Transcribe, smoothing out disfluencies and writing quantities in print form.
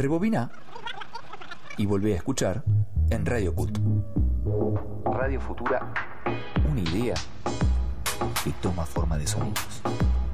Rebobina y volvé a escuchar en Radio Cult. Radio Futura, una idea que toma forma de sonidos.